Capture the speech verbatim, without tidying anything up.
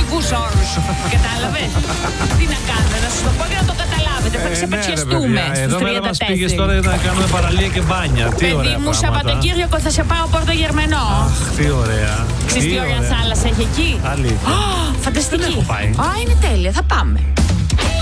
γλωσσικούς όρους. Κατάλαβες? Τι να κάνουμε, να σας το πω για να το καταλάβετε. Θα ξεπετσιαστούμε στους Εδώ μέρα μας πήγες τώρα για να κάνουμε παραλία και μπάνια. Τι Παιδί ωραία μου, πράγματα. Σαββατοκύριακο θα σε πάω Πόρτο Γερμανό. Αχ, τι ωραία. Ξέρεις τι ωραία θάλασσα έχει εκεί? Αλήθεια. Φανταστική. Δεν έχω πάει. Α, είναι τέλεια, θα πάμε.